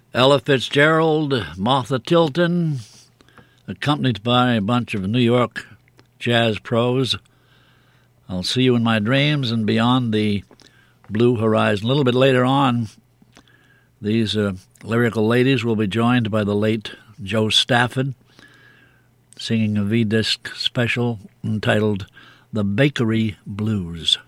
Ella Fitzgerald, Martha Tilton, accompanied by a bunch of New York jazz pros. I'll See You in My Dreams and Beyond the Blue Horizon. A little bit later on, these lyrical ladies will be joined by the late Joe Stafford, singing a V-disc special entitled The Bakery Blues.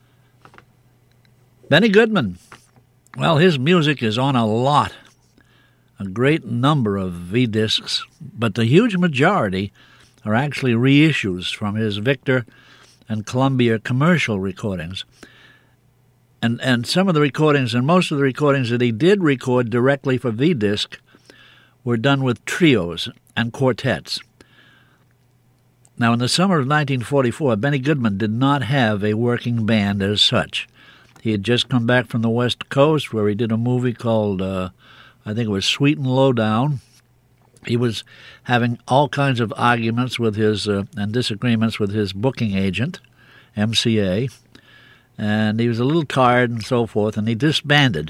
Benny Goodman. Well, his music is on a great number of V-discs, but the huge majority are actually reissues from his Victor and Columbia commercial recordings. And some of the recordings, and most of the recordings that he did record directly for V-disc, were done with trios and quartets. Now, in the summer of 1944, Benny Goodman did not have a working band as such. He had just come back from the West Coast, where he did a movie called, I think it was Sweet and Lowdown. He was having all kinds of arguments with his and disagreements with his booking agent, MCA, and he was a little tired and so forth, and he disbanded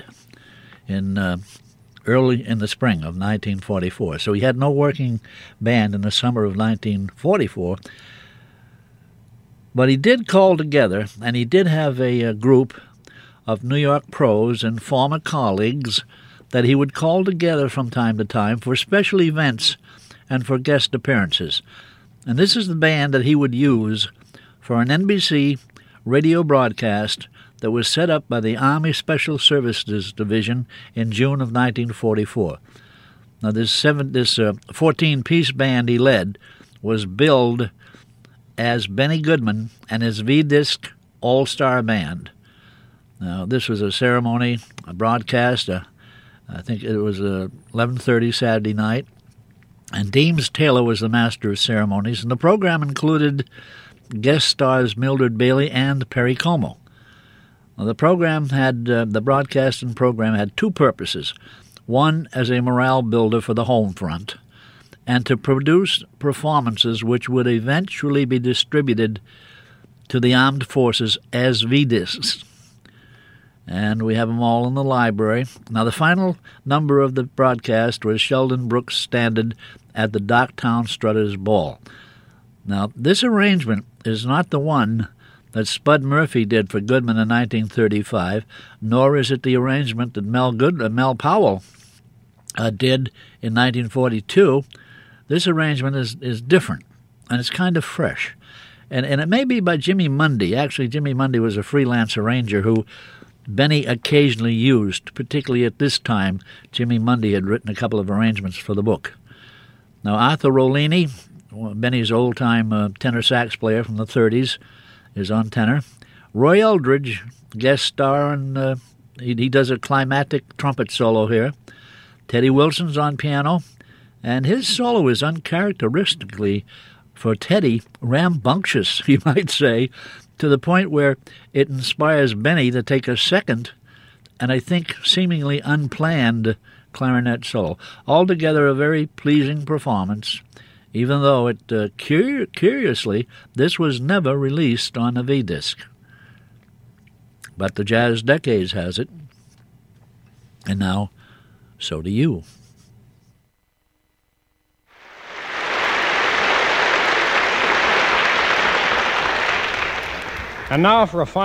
early in the spring of 1944. So he had no working band in the summer of 1944. But he did call together, and he did have a group of New York pros and former colleagues that he would call together from time to time for special events and for guest appearances. And this is the band that he would use for an NBC radio broadcast that was set up by the Army Special Services Division in June of 1944. Now, this 14-piece band he led was billed as Benny Goodman and his V-disc All-Star Band. Now, this was a ceremony, a broadcast, I think it was 11:30 Saturday night, and Deems Taylor was the master of ceremonies, and the program included guest stars Mildred Bailey and Perry Como. Now, the broadcasting program had two purposes. One, as a morale builder for the home front, and to produce performances which would eventually be distributed to the armed forces as V-discs. And we have them all in the library. Now, the final number of the broadcast was Sheldon Brooks' Standard at the Docktown Strutters Ball. Now, this arrangement is not the one that Spud Murphy did for Goodman in 1935, nor is it the arrangement that Mel Powell did in 1942. This arrangement is different, and it's kind of fresh. And it may be by Jimmy Mundy. Actually, Jimmy Mundy was a freelance arranger who Benny occasionally used, particularly at this time. Jimmy Mundy had written a couple of arrangements for the book. Now, Arthur Rollini, Benny's old-time tenor sax player from the 30s, is on tenor. Roy Eldridge, guest star, and he does a climactic trumpet solo here. Teddy Wilson's on piano, and his solo is uncharacteristically, for Teddy, rambunctious, you might say, to the point where it inspires Benny to take a second, and I think seemingly unplanned, clarinet solo. Altogether a very pleasing performance, even though curiously, this was never released on a V-disc. But the Jazz Decades has it, and now so do you. And now for a final